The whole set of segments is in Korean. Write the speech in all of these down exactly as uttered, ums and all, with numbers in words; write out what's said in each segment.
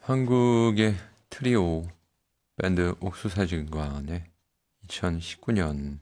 한국의 트리오 밴드 옥수사진관의 이천십구 년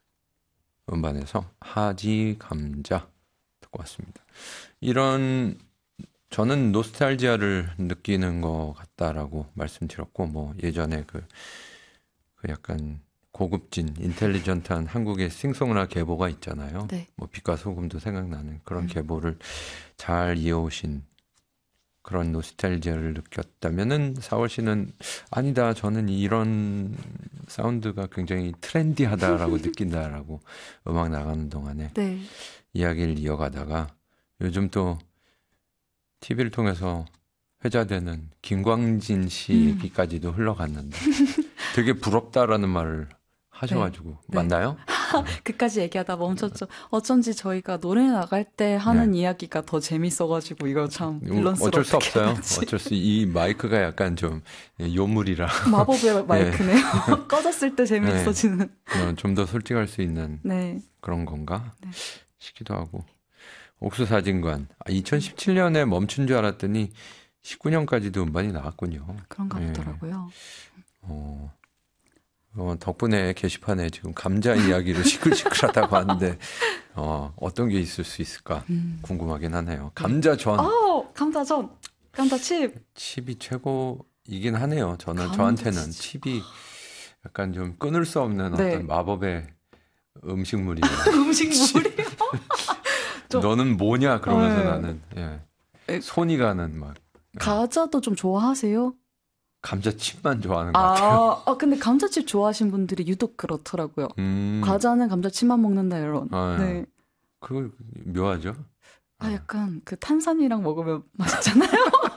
음반에서 하지 감자 듣고 왔습니다. 이런 저는 노스탈지아를 느끼는 것 같다라고 말씀드렸고, 뭐 예전에 그, 그 약간 고급진 인텔리전트한 한국의 싱송라 계보가 있잖아요. 네. 뭐 빛과 소금도 생각나는 그런 음. 계보를 잘 이어오신 그런 노스탈지아를 느꼈다면은 사월 씨는 아니다, 저는 이런 사운드가 굉장히 트렌디하다라고 느낀다라고 음악 나가는 동안에 네. 이야기를 이어가다가 요즘 또 티비를 통해서 회자되는 김광진 씨 음. 얘기까지도 흘러갔는데 되게 부럽다라는 말을 하셔가지고 네. 맞나요? 그까지 얘기하다 멈췄죠. 어쩐지 저희가 노래 나갈 때 하는 네. 이야기가 더 재밌어가지고 이거 참 밸런스를 어쩔 수 어떻게 없어요. 해야지. 어쩔 수 이 마이크가 약간 좀 요물이라 마법의 마이크네요. 꺼졌을 때 재밌어지는. 좀 더 솔직할 수 있는 네. 그런 건가 네. 싶기도 하고. 옥수사진관 아, 이천십칠 년에 멈춘 줄 알았더니 십구 년까지도 음반이 나왔군요. 그런가 예. 보더라고요. 어, 어, 덕분에 게시판에 지금 감자 이야기로 시끌시끌하다고 하는데 어, 어떤 게 있을 수 있을까 음. 궁금하긴 하네요. 감자전. 아, 감자전. 감자칩. 칩이 최고이긴 하네요. 저는 감자 저한테는 칩. 칩이 약간 좀 끊을 수 없는 네. 어떤 마법의 음식물이에요. 음식물이요? 좀- 너는 뭐냐 그러면서 네. 나는 예. 에, 손이 가는 막 과자도 좀 좋아하세요? 감자칩만 좋아하는 것 같아요. 아, 아, 근데 감자칩 좋아하시는 분들이 유독 그렇더라고요. 음, 과자는 감자칩만 먹는다 이런. 아, 네. 그거 묘하죠. 아, 약간 그 탄산이랑 먹으면 맛있잖아요.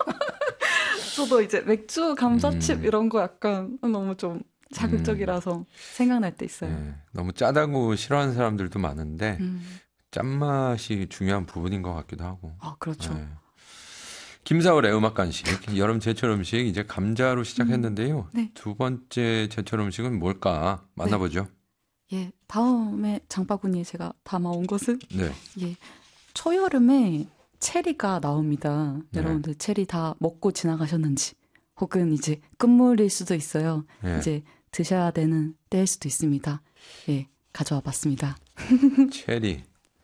저도 이제 맥주, 감자칩 음. 이런 거 약간 너무 좀 자극적이라서 생각날 때 있어요. 예, 너무 짜다고 싫어하는 사람들도 많은데 음. 짠맛이 중요한 부분인 것 같기도 하고. 아, 그렇죠. 예. 김사월의 음악 간식 여름 제철 음식 이제 감자로 시작했는데요. 음, 네. 두 번째 제철 음식은 뭘까 만나보죠. 예, 다음에 장바구니에 제가 담아온 것은 네. 예, 초여름에 체리가 나옵니다. 네. 여러분들 체리 다 먹고 지나가셨는지 혹은 이제 끝물일 수도 있어요. 네. 이제 드셔야 되는 때일 수도 있습니다. 예, 가져와 봤습니다. 체리.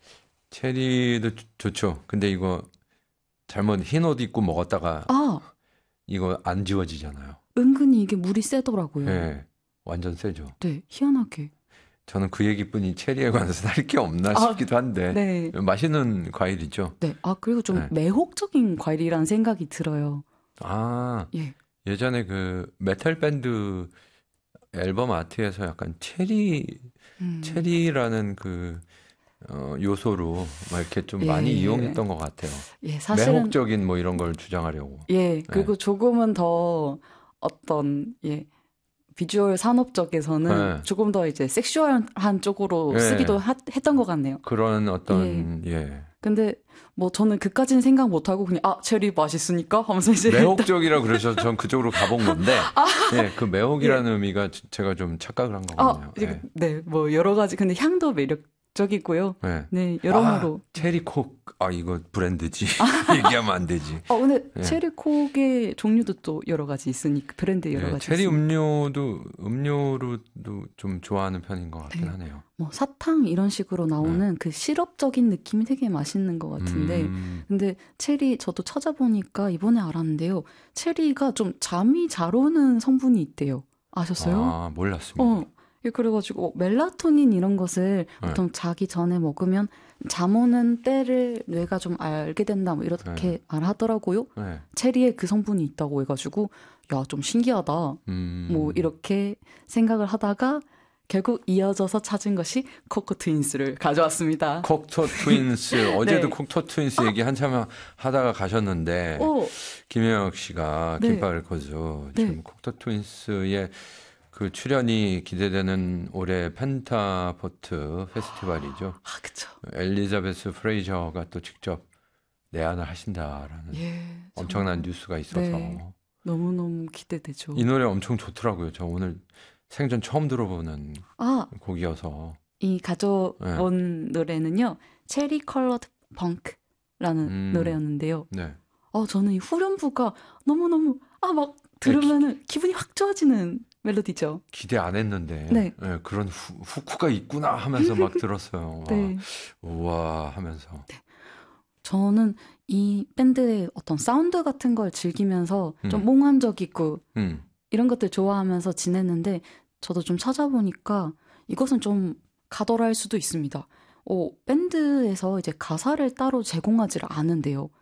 체리도 좋- 좋죠. 근데 이거 잘못 흰 옷 입고 먹었다가 아, 이거 안 지워지잖아요. 은근히 이게 물이 세더라고요. 네. 완전 세죠. 네, 희한하게. 저는 그 얘기뿐이 체리에 관해서 할 게 없나 아, 싶기도 한데 네. 맛있는 과일이죠. 네. 아, 그리고 좀 네. 매혹적인 과일이라는 생각이 들어요. 아, 예. 예전에 그 메탈 밴드 앨범 아트에서 약간 체리, 음. 체리라는 그 어, 요소로 막 이렇게 좀 예. 많이 이용했던 것 같아요. 예, 사실은 매혹적인 뭐 이런 걸 주장하려고. 예, 그리고 조금은 더 어떤 예 비주얼 산업 쪽에서는 네. 조금 더 이제 섹슈얼한 쪽으로 예. 쓰기도 하- 했던 것 같네요. 그런 어떤 예. 근데 뭐 저는 그까지는 생각 못 하고 그냥 아 체리 맛있으니까 하면서 이제 매혹적이라 그래서 전 그쪽으로 가본 건데, 아. 예, 그 매혹이라는 의미가 제- 제가 좀 착각을 한 거거든요. 아, 이제 네, 뭐 여러 가지 근데 향도 매력적이고요. 예. 예. 네, 여러모로. 아, 체리콕, 아 이거 브랜드지. 얘기하면 안 되지. 어, 근데 예. 체리콕의 종류도 또 여러 가지 있으니까 브랜드 여러 예, 가지 체리 있으니까. 음료도 음료로도 좀 좋아하는 편인 것 같긴 네. 하네요. 뭐 사탕 이런 식으로 나오는 그 시럽적인 느낌이 되게 맛있는 것 같은데 음, 근데 체리 저도 찾아보니까 이번에 알았는데요. 체리가 좀 잠이 잘 오는 성분이 있대요. 아셨어요? 아, 몰랐습니다. 어. 예, 그래가지고 멜라토닌 이런 것을 네. 보통 자기 전에 먹으면 잠 오는 때를 뇌가 좀 알게 된다 뭐 이렇게 네. 말하더라고요. 네. 체리에 그 성분이 있다고 해가지고 야, 좀 신기하다. 음, 뭐 이렇게 생각을 하다가 결국 이어져서 찾은 것이 코코 트윈스를 가져왔습니다. 콕토 트윈스 어제도 네. 콕토 트윈스 얘기 한참 하다가 가셨는데 오, 김영혁 씨가 네. 김밥 레코즈 네. 지금 콕토 트윈스의 그 출연이 기대되는 올해 펜타포트 페스티벌이죠. 아, 그쵸. 엘리자베스 프레이저가 또 직접 내한을 하신다라는 예. 엄청난 정말 뉴스가 있어서 네. 너무너무 기대되죠. 이 노래 엄청 좋더라고요. 저 오늘 생전 처음 들어보는 아, 곡이어서. 이 가져온 노래는요. 체리 컬러드 펑크라는 음. 노래였는데요. 네. 어, 저는 이 후렴부가 너무너무, 아, 막 들으면은 기분이 확 좋아지는 멜로디죠. 기대 안 했는데 네. 예, 그런 후, 후크가 있구나 하면서 막 들었어요. 네. 와, 우와 하면서. 저는 이 밴드의 어떤 사운드 같은 걸 즐기면서 좀 음. 몽환적이고 음. 이런 것들 좋아하면서 지냈는데 저도 좀 찾아보니까 이것은 좀 가더랄 수도 있습니다. 어, 밴드에서 이제 가사를 따로 제공하지 않은데요.